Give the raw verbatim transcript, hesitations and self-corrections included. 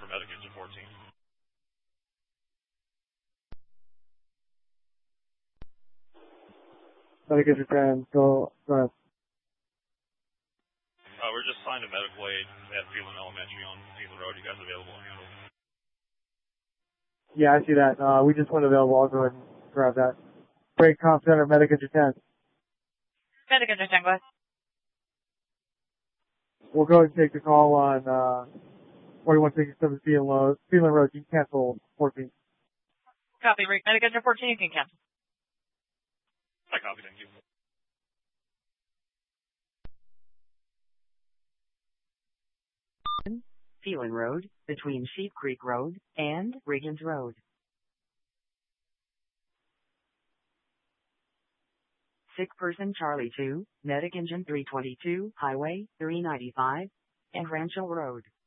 for Medic Engine fourteen. Medic Engine ten, go, go ahead. Uh, we're just signed to medical aid at Phelan Elementary on Phelan Road. You guys available? Yeah, I see that. Uh, we just went available. I'll go ahead and grab that. Break Comp Center, Medic Engine ten. Medic Engine ten, go ahead. We'll go ahead and take the call on uh, forty-one sixty-seven Phelan Road. Phelan Road, you can cancel fourteen. Copy, Rick. Medic Engine fourteen, you can cancel. I copy, thank you. Phelan Road, between Sheep Creek Road and Riggins Road. Sick person Charlie two, Medic Engine three twenty-two, Highway three ninety-five, and Rancho Road.